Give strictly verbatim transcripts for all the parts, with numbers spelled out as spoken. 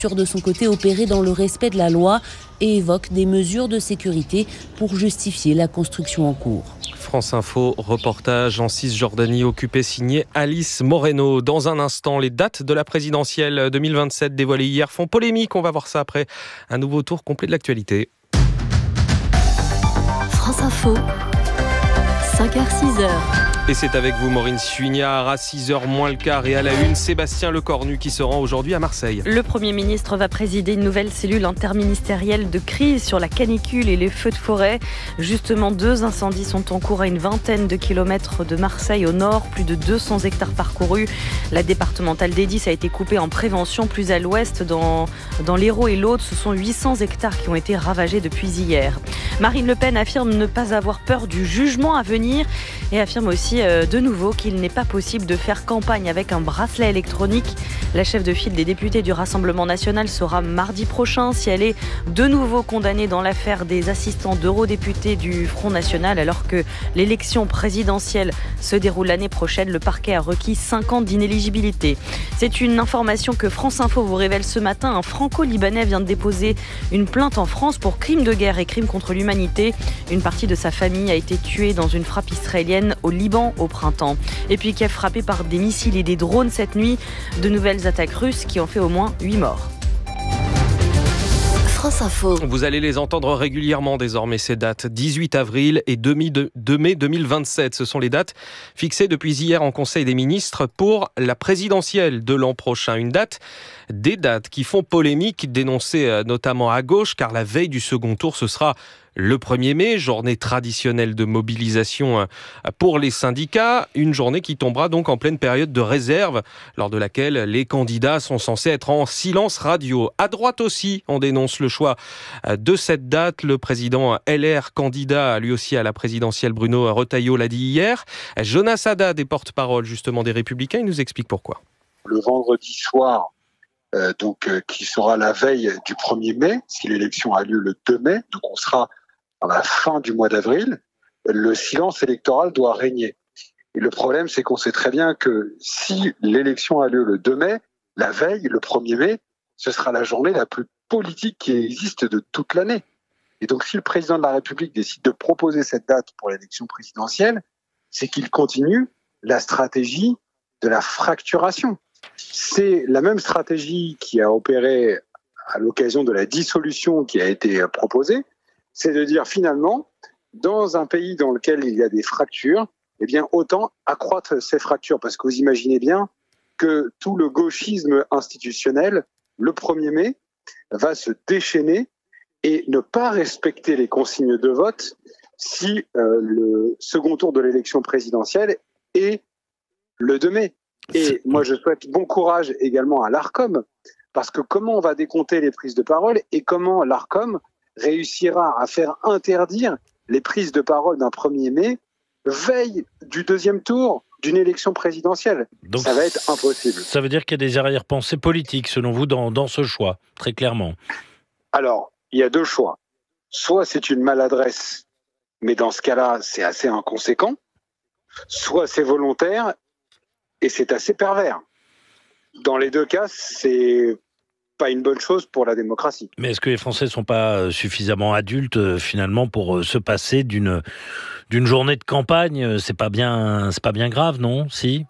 de son côté opérer dans le respect de la loi et évoque des mesures de sécurité pour justifier la construction en cours. France Info, reportage en Cisjordanie occupée signé Alice Moreno. Dans un instant, les dates de la présidentielle deux mille vingt-sept dévoilées hier font polémique. On va voir ça après un nouveau tour complet de l'actualité. France Info, cinq heures six heures. Et c'est avec vous, Maureen Suignard, à six heures moins le quart et à la une, Sébastien Lecornu qui se rend aujourd'hui à Marseille. Le Premier ministre va présider une nouvelle cellule interministérielle de crise sur la canicule et les feux de forêt. Justement, deux incendies sont en cours à une vingtaine de kilomètres de Marseille au nord, plus de deux cents hectares parcourus. La départementale d'Edis a été coupée en prévention. Plus à l'ouest, dans, dans l'Hérault et l'Aude, ce sont huit cents hectares qui ont été ravagés depuis hier. Marine Le Pen affirme ne pas avoir peur du jugement à venir et affirme aussi de nouveau qu'il n'est pas possible de faire campagne avec un bracelet électronique. La chef de file des députés du Rassemblement national sera mardi prochain si elle est de nouveau condamnée dans l'affaire des assistants d'eurodéputés du Front National. Alors que l'élection présidentielle se déroule l'année prochaine, le parquet a requis cinq ans d'inéligibilité. C'est une information que France Info vous révèle ce matin. Un franco-libanais vient de déposer une plainte en France pour crimes de guerre et crimes contre l'humanité. Une partie de sa famille a été tuée dans une frappe israélienne au Liban au printemps. Et puis Kiev frappé par des missiles et des drones cette nuit. De nouvelles attaques russes qui ont fait au moins huit morts. France Info. Vous allez les entendre régulièrement désormais, ces dates. dix-huit avril et deux mai deux mille vingt-sept. Ce sont les dates fixées depuis hier en Conseil des ministres pour la présidentielle de l'an prochain. Une date, des dates qui font polémique, dénoncées notamment à gauche, car la veille du second tour, ce sera le premier mai, journée traditionnelle de mobilisation pour les syndicats, une journée qui tombera donc en pleine période de réserve, lors de laquelle les candidats sont censés être en silence radio. À droite aussi, on dénonce le choix de cette date. Le président L R, candidat lui aussi à la présidentielle, Bruno Retailleau, l'a dit hier. Jonas Haddad, des porte-parole justement des Républicains, il nous explique pourquoi. Le vendredi soir, euh, donc euh, qui sera la veille du premier mai, si l'élection a lieu le deux mai, donc on sera à la fin du mois d'avril, le silence électoral doit régner. Et le problème, c'est qu'on sait très bien que si l'élection a lieu le deux mai, la veille, le premier mai, ce sera la journée la plus politique qui existe de toute l'année. Et donc, si le président de la République décide de proposer cette date pour l'élection présidentielle, c'est qu'il continue la stratégie de la fracturation. C'est la même stratégie qui a opéré à l'occasion de la dissolution qui a été proposée. C'est de dire finalement, dans un pays dans lequel il y a des fractures, eh bien autant accroître ces fractures. Parce que vous imaginez bien que tout le gauchisme institutionnel, le premier mai, va se déchaîner et ne pas respecter les consignes de vote si euh, le second tour de l'élection présidentielle est le deux mai. Et moi, je souhaite bon courage également à l'Arcom, parce que comment on va décompter les prises de parole et comment l'Arcom réussira à faire interdire les prises de parole d'un premier mai veille du deuxième tour d'une élection présidentielle. Donc, ça va être impossible. Ça veut dire qu'il y a des arrière-pensées politiques, selon vous, dans, dans ce choix, très clairement. Alors, il y a deux choix. Soit c'est une maladresse, mais dans ce cas-là, c'est assez inconséquent. Soit c'est volontaire, et c'est assez pervers. Dans les deux cas, c'est pas une bonne chose pour la démocratie. Mais est-ce que les Français ne sont pas suffisamment adultes finalement pour se passer d'une d'une journée de campagne? C'est pas bien, c'est pas bien grave, non? Si.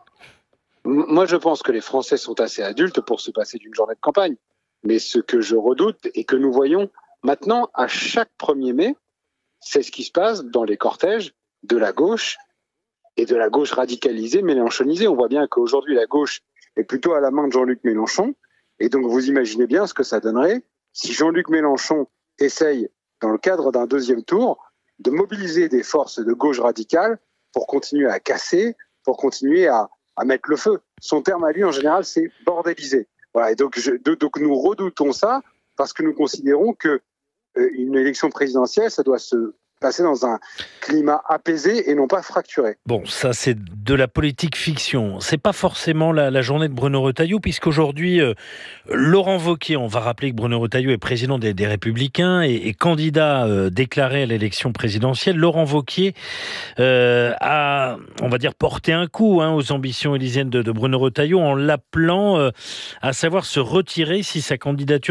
Moi, je pense que les Français sont assez adultes pour se passer d'une journée de campagne. Mais ce que je redoute et que nous voyons maintenant à chaque premier mai, c'est ce qui se passe dans les cortèges de la gauche et de la gauche radicalisée, mélenchonisée. On voit bien qu'aujourd'hui la gauche est plutôt à la main de Jean-Luc Mélenchon. Et donc, vous imaginez bien ce que ça donnerait si Jean-Luc Mélenchon essaye, dans le cadre d'un deuxième tour, de mobiliser des forces de gauche radicale pour continuer à casser, pour continuer à, à mettre le feu. Son terme à lui, en général, c'est bordéliser. Voilà. Et donc, je, de, donc, nous redoutons ça parce que nous considérons que euh, une élection présidentielle, ça doit se passer dans un climat apaisé et non pas fracturé. Bon, ça c'est de la politique fiction. C'est pas forcément la, la journée de Bruno Retailleau, puisqu'aujourd'hui, euh, Laurent Wauquiez, on va rappeler que Bruno Retailleau est président des, des Républicains et, et candidat euh, déclaré à l'élection présidentielle. Laurent Wauquiez euh, a, on va dire, porté un coup hein, aux ambitions élyséennes de, de Bruno Retailleau en l'appelant euh, à savoir se retirer si sa candidature